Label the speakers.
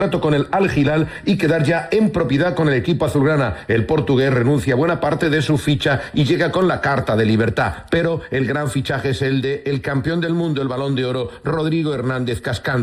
Speaker 1: con el Al Hilal y quedar ya en propiedad con el equipo azulgrana. El portugués renuncia a buena parte de su ficha y llega con la carta de libertad. Pero el gran fichaje es el de el campeón del mundo, el Balón de Oro, Rodrigo Hernández Cascante.